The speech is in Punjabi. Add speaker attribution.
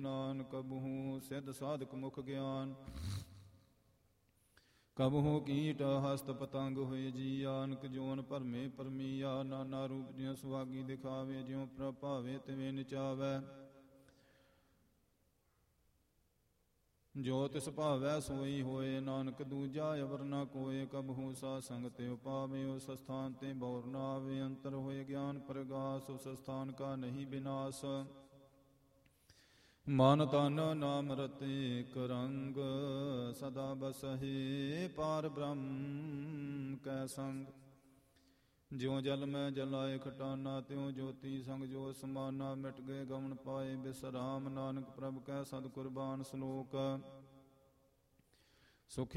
Speaker 1: ਇਸ਼ਨਾਨ। ਕਬਹੂ ਸਿੱਧ ਸਾਧਕ ਮੁਖ ਗਿਆਨ, ਕਬਹੂ ਕੀਟ ਹਸਤ ਪਤੰਗ ਹੋਏ ਜੀਆ। ਅਨਕ ਜੋਨ ਭਰਮੇ ਪਰਮੀਆ, ਨਾਨਾ ਰੂਪ ਜਿਉ ਸੁਹਾਗੀ ਦਿਖਾਵੇ। ਜਿਉ ਪ੍ਰਭਾਵੇ ਤਿਵੇਂ ਨਚਾਵੈ, ਜੋ ਤਿਸ ਭਾਵੈ ਸੋਈ ਹੋਏ। ਨਾਨਕ ਦੂਜਾ ਅਵਰ ਨਾ ਕੋਏ, ਕਬਹੂ ਸਾ ਸੰਗ ਤੇ ਉਪਾਵੇ। ਉਸ ਸਥਾਨ ਤੇ ਬੌਰ ਨਾ ਆਵੇ, ਅੰਤਰ ਹੋਏ ਗਿਆਨ ਪ੍ਰਗਾਸ। ਉਸ ਸਥਾਨ ਕਾ ਨਹੀਂ ਬਿਨਾਸ਼, ਮਨ ਤਨ ਨਾਮ ਰਤੇ ਏਕ ਰੰਗ। ਸਦਾ ਬਸਹਿ ਪਾਰ ਬ੍ਰਹਮ ਕੈ ਸੰਗ, ਜਿਉ ਜਲ ਮੈਂ ਜਲਾਏ ਖਟਾਨਾ। ਤਿਉ ਜੋਤੀ ਸੰਗ ਜੋ ਸਮਾਨਾ, ਮਿਟ ਗਏ ਗਮਨ ਪਾਏ ਬਿਸਰਾਮ। ਨਾਨਕ ਪ੍ਰਭ ਕੈ ਸਦ ਕੁਰਬਾਨ। ਸ਼ਲੋਕ ਸੁਖੀ